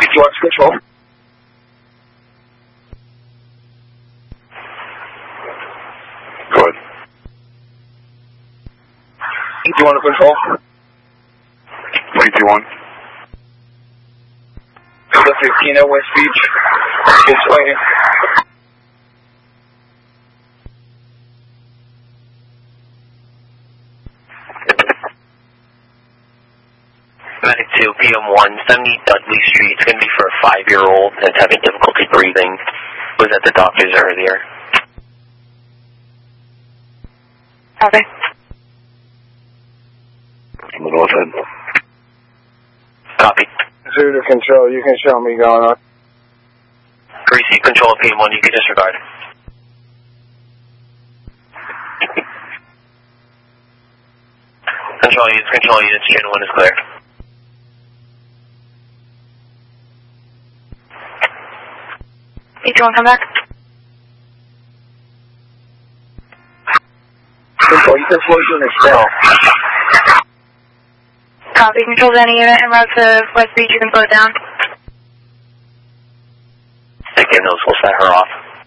CP1 control. Good. CP1 to control. CP1. The 15 at West Beach. It's waiting. Medic 2, PM1, 70 Dudley Street. It's going to be for a 5-year-old that's having difficulty breathing. Was at the doctor's earlier. Copy. North End. Copy. 2 to control, you can show me going on. Receive control of PM1, you can disregard. Control units, channel 1 is clear. CP1, come back. Control, you can slow units now. Copy. Control any unit en route to West Beach, you can slow it down. Again, those will set her off.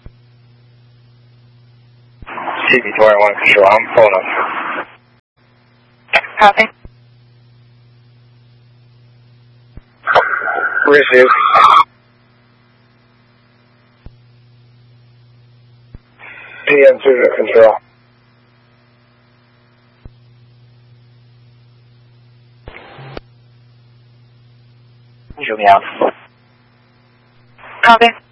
CP21 control, I'm pulling up. Copy. Receive. PM2 to control. Show me out. Copy.